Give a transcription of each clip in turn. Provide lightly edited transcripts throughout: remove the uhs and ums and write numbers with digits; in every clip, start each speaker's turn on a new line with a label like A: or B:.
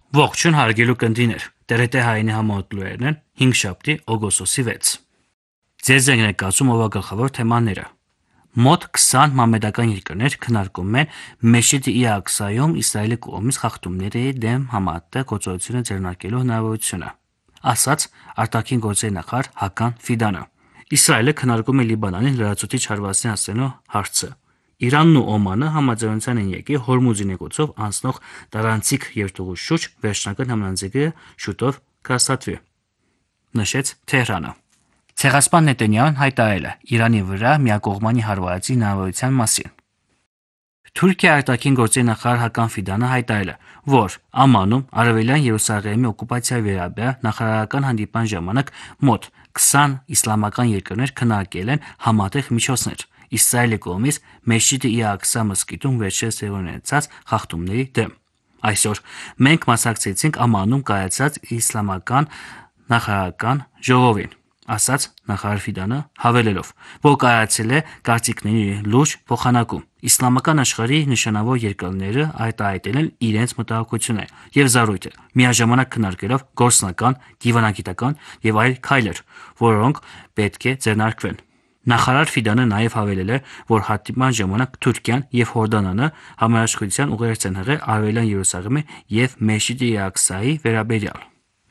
A: Ողջույն հարգելի կնդիներ, TRT հայինի համարտուներն են 5 շաբթի օգոստոսի 6։ Ձեզ ենք ներկայացում ով գլխավոր թեմաները։ Մոտ 20 մամեդական երկրներ քննարկում են Մեշեդի Ակսայում Իսրայելի կողմից խախտումների դեմ համատեղ գործողությունը ձեռնարկելու հնարավորությունը, ասաց արտաքին գործերի նախարար Հական Ֆիդանը։ Իսրայելը քննարկում է Լիբանանի լրացուցիչ հարվածին հասնելու հարցը։ Իրանն ու Օմանը համաձայնության են եկել Հորմուզի նեղուցով անցնող տարանցիկ երթուղու շուրջ վերջնական համանձիկը շուտով կհաստատվի, նշեց Թեհրանը։ Ցեղասպան Նետանյահուն հայտարարել է Իրանի վրա միակողմանի հարվածի հնարավորության մասին։ Թուրքիա արտաքին գործերի նախարար Հական Ֆիդանը հայտարարել է, որ Ամանում Արևելյան Երուսաղեմի օկուպացիայի վերաբերյալ նախարարական հանդիպման ժամանակ մոտ 20 իսլամական երկրներ քննարկել են համատեղ միջոցներ Իսրայելի կողմից Մեշեդի Ակսա մզկիթում վերջերս տեղի ունեցած խախտումների դեմ։ Այսօր մենք մասնակցեցինք Ամանում կայացած իսլամական նախարարական ժողովին, ասաց նախարար Ֆիդանը, հավելելով, որ կայացել է կարծիքների լուրջ փոխանակում։ Իսլամական աշխարհի նշանավոր երկրները արտահայտել են իրենց մտահոգությունը եւ զարույթը, միաժամանակ քննարկելով գործնական, դիվանագիտական եւ այլ քայլեր, որոնք պետք է ձեռնարկվեն։ Նախարար Ֆիդանը նաև հավելել է, որ հանդիպման ժամանակ Թուրքիան եւ Հորդանանը համաշխության ուղերձ են հղել Արևելյան Երուսաղեմի եւ Մեշեդի Ակսայի վերաբերյալ։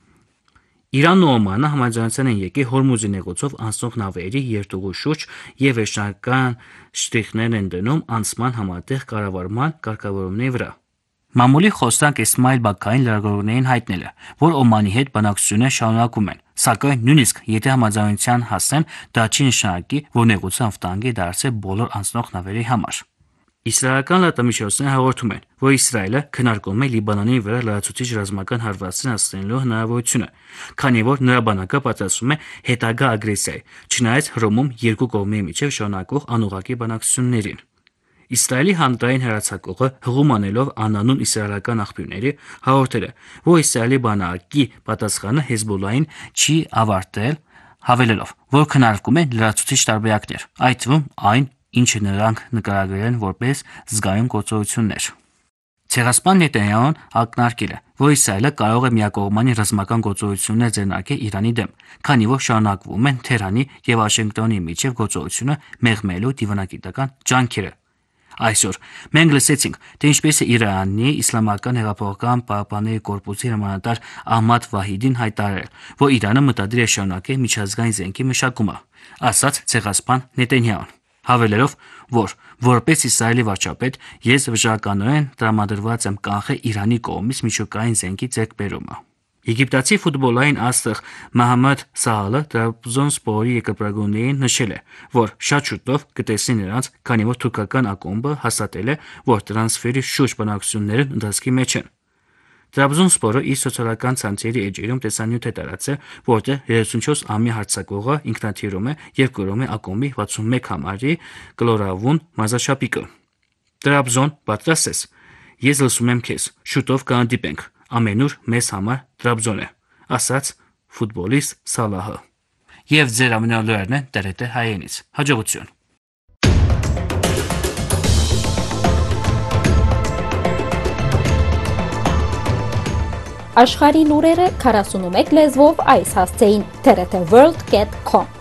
A: Իրանն ու Օմանը համաձայնության են եկել Հորմուզի նեղուցով անցնող նավերի երթուղու շուրջ եւ վերջնական շտրիխներ են դնում անցման համատեղ կառավարման կարգավորումների վրա։ Մամուլի խոսնակ Իսմայիլ Բաքային լրագրողներին հայտնել է, որ Օմանի հետ բանակցությունները շարունակում են, սակայն նույնիսկ եթե համաձայնության հասնեն, դա չի նշանակի, որ նեղուցը անվտանգ է դարձել բոլոր անցնող նավերի համար։ Իսրայելական լրատվամիջոցները հաղորդում են, որ Իսրայելը քննարկում է Լիբանանի վրա լրացուցիչ ռազմական հարվածին հասնելու հնարավորությունը, քանի որ նրա բանակը պատրաստվում է հետագա ագրեսիայի, չնայած Հռոմում երկու կողմերի միջև շարունակվող անուղղակի բանակցություններին։ Իսրայելի հանրային հեռարձակողը հղում անելով անանուն իսրայելական աղբյուրների հաղորդել է, որ Իսրայելի բանակի պատասխանը Հեզբոլլահին չի ավարտել, հավելելով, որ քննարկում են լրացուցիչ տարբերակներ, այդ թվում այն, ինչը նրանք նկարագրել են որպես զգայուն գործողություններ։ Ցեղասպան Նետանյահուն ակնարկել է, որ Իսրայելը կարող է միակողմանի ռազմական գործողություններ ձեռնարկել Իրանի դեմ, քանի որ շարունակվում են Թեհրանի եւ Վաշինգտոնի միջև գործողությունը մեղմելու դիվանագիտական ջանքերը։ Այսօր մենք լսեցինք, թե ինչպես է Իրանի Իսլամական հեղափոխական պահապանների կորպուսի հրամանատար Ահմադ Վահիդին հայտարարել, որ Իրանը մտադիր է շարունակել միջազգային զենքի մշակումը, ասաց ցեղասպան Նետանյահուն, հավելելով, որ որպես Իսրայելի վարչապետ ես վճռականորեն տրամադրված եմ կանխել Իրանի կողմից միջուկային զենքի ձեռքբերումը։ Եգիպտացի ֆուտբոլային աստղ Մոհամմեդ Սահալը Տրաբզոնսպորի եկեղեցիներին նշել է, որ շատ շուտով կտեսնի նրանց, քանի որ թուրքական ակումբը հաստատել է, որ տրանսֆերի շուրջ բանակցություններն ընթացքի մեջ են։ Տրաբզոնսպորը իր սոցիալական ցանցերի էջերում տեսանյութ է տարածել, որտեղ 34-ամյա հարձակվողը ինքնաթիռում է եւ կրում է ակումբի 61 համարի կլորավուն մարզաչափիկը։ Տրաբզոն, պատրաստ ես։ Ես լսում եմ քեզ։ Շուտով կհանդիպենք։ Ամենուր մեզ համար Տրաբզոն է, ասաց ֆուտբոլիստ Սալահը։ Եվ ձեր ամենալուրերն են TRT հայերենից։ Հաջողություն։
B: Աշխարհի լուրերը 41 լեզվով այս հասցեին TRT World.com